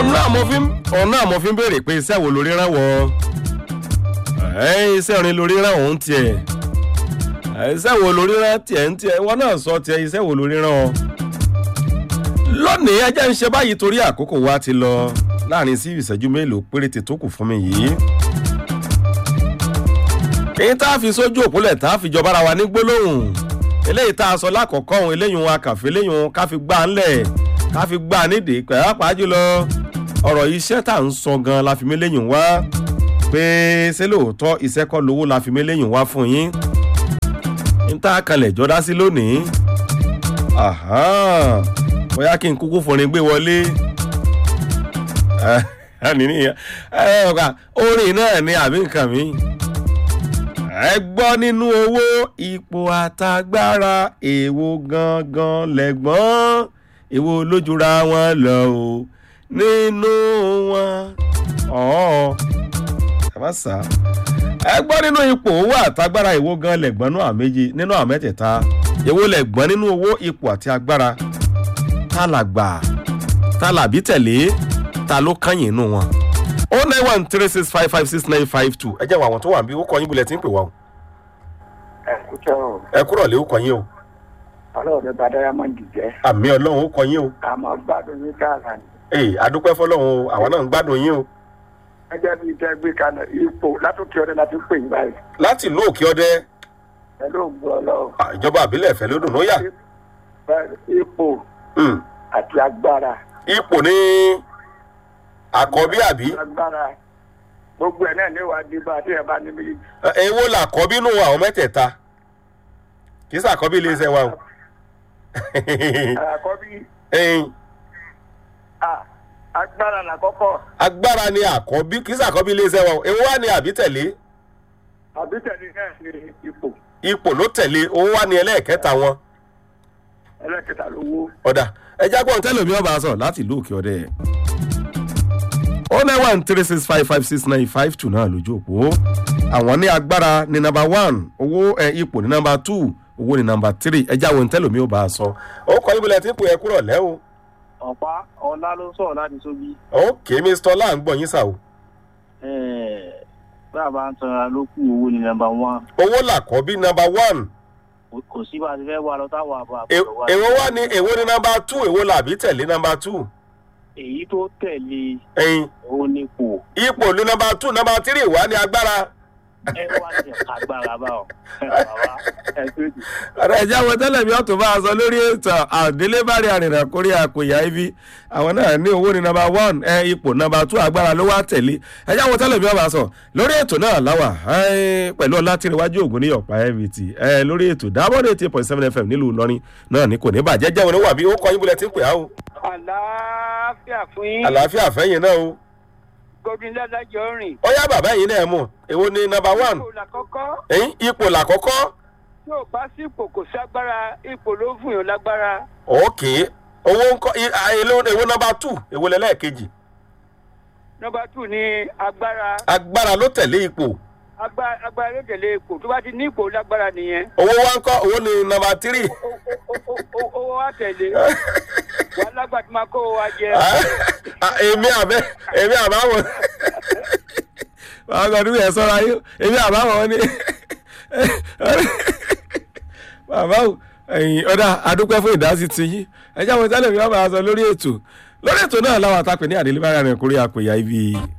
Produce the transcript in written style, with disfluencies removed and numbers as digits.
ọ̀nà mo fi ń béèrè pé iṣẹ́ wo lórí rán wọ iṣẹ́ orin lórí rán òun tiẹ̀ iṣẹ́ wo lórí rán tiẹ̀ ń tiẹ̀ wọ́n náà sọ tiẹ̀ iṣẹ́ wo lórí rán ọ. lónìí ẹjẹ́ ń ṣe báyìí torí àkókò wa ti lọ láàrin sí ìṣẹ́jú mélòó péréte tó kù fún mi yìí. èyí tá a fi sójú òpólẹ̀ tá a fi jọba ara wa ní gbólóhùn eléyìí tá a sọ lákọ̀ọ́kọ́ òun eléyìí wọn akàfẹ́ eléyìí wọn ká fi gbá a ńlẹ̀ ká fi gbá a nídìí pàápàá jùlọ ọ̀rọ̀ iṣẹ́ tá à ń sọ gan la fi mí lẹ́yìn wá pé ṣé lóòótọ́ iṣẹ́ kọ́ lówó la fi mí lẹ́yìn wá fún yín n tá a kalẹ̀ jọ dá sí lónìí bóyá kí n kúkú forin gbé wọlé orin náà ni àbí nǹkan mi ẹ gbọ́ nínú owó ipò àtagbára èwo gangan lẹ́gbọ́n èwo lójúra wọn lọ o nínú wọn ṣàbàṣà ẹ gbọ́ nínú ipò owó àtagbára èwo gan lẹ́gbọ́n náà méjì nínú àmẹ́tẹ̀ẹ̀ta èwo lẹ́gbọ́n nínú owó ipò àti agbára tá làgbà tá làbí tẹ̀lé ta ló kányìn inú wọn. 09136556952 ẹ jẹ́ wọ àwọn tó wà níbí ó kọ yín bulẹ̀ tí ń pè wá o. ẹ kúrọ̀ lé ó kọ yín o. ọlọ́run ní bàdáyà máa ń dìjẹ́. àmì ọlọ́run ó kọ yín o. àmọ́ gbádùn yín káàkiri ni. adúpẹ́ fọlọ́run o àwọn náà ń gbádùn yín o. ẹjẹ́ bíi tẹ́ gbé kalẹ̀ ipò látòkè ọdẹ láti pè yín báyìí. láti ìlú òkè ọdẹ. pẹ̀lú ògbó ọlọ́run. ìjọba àbílẹ̀ ẹ̀fẹ́ lódùn ló yà. ipò àti agbára. ipò ní àkọ́bí àbí. agbára gbogbo ẹ̀ náà ní wàá di bá àti ẹ̀ bá ní méjì. èwo làkọ́bí nù àwọn mẹ́tẹ̀ẹ̀ta kì í sàkọ́bí ilé iṣẹ́ wa o. àkọ́bí. agbára làkọ́kọ́. agbára ni àkọ́bí kì í sàkọ́bí ilé iṣẹ́ wa o. èwo wá ní àbítẹ̀lé. àbítẹ̀lé náà ní ipò. ipò ló tẹ̀lé owó wá ní ẹlẹ́ẹ̀kẹta wọn. ẹlẹ́ẹ̀kẹta lówó. ọ̀dà ẹja gbọ́n tẹ́lẹ̀ mi ọba sọ láti ìlú òkè ọdẹ. 09136556952 náà lójú òpó àwọn ní agbára ní number 1 owó ipò ní number 2 owó ní number 3 ẹja wọn tẹ́lẹ̀ mi ọba sọ. ó kọ ibùdó tí ń pè é kúrọ̀ lẹ́ o. ọ̀pá ọ̀la ló sọ̀rọ̀ láti sóbí. ok mr ọlá ń gbọ́ yín sà o. bàbá ń tanra ló kù owó ní number 1. owó làkọ́bí number 1. kò sí bá a ti fẹ́ wà lọ táwọn àbọ̀ èwo wá ní èwo ní number 2 èwo làbí tẹ̀lé number 2. èyí tó tẹ̀lé òun ni ipò. ipò ní number 2 number 3 wá ní agbára. ẹ wá ní agbára báwọn. ọ̀rọ̀ ẹ̀jẹ̀ àwọn tẹ́lẹ̀ mi ọ̀tún bá a sọ lórí ètò àdélébárí àrìnà kórí àkòyà ibi àwọn náà ní owó ní number 1 ipò number 2 agbára ló wá tẹ̀lé ẹ̀jẹ̀ àwọn tẹ́lẹ̀ mi ọba sọ lórí ètò náà láwà pẹ̀lú ọlátìrìwájú ògùn ní ọ̀pá mvt lórí ètò dábọ́dé 8.7 fm nílùú ìlọrin náà ní kò ní bàjẹ́ jẹ́ wọn ní wà bí ó kọ́ yín bulẹ̀ tí ń pè á o. àlàáfíà fún yín. àlàáfíà fẹ́yìn náà o. godwin ládàjọ rìn. ó yá bàbá yìí náà mọ̀ èwo ni number 1. ipò làkọ́kọ́. ipò làkọ́kọ́. tí ò bá sí ipò kò ságbára ipò ló fún yàn lágbára. ok owó ńkọ́ èwo number 2 èwo lẹ́lẹ́ẹ̀kejì. number 2 ni agbára. agbára ló tẹ̀lé ipò. agbára ló tẹ̀lé ipò tó bá ti ní ipò lágbára nìyẹn. owó wa ńkọ́ owó ni number 3. owó wa tẹ̀lé wà lágbà tí máa kó wa jẹ. èmi àbáwọn àwọn ọdún yẹn sọ́ra yín èmi àbáwọn ni bàbá ẹ̀yìn ọ̀dà àdúpẹ́ fún ìdásí ti yín ẹjẹ́ àwọn ìtẹ́lẹ̀ mi wọ́n máa sọ lórí ètò náà láwọn àtàpè ní àdélébára rẹ̀ kórè àpèyà ibi.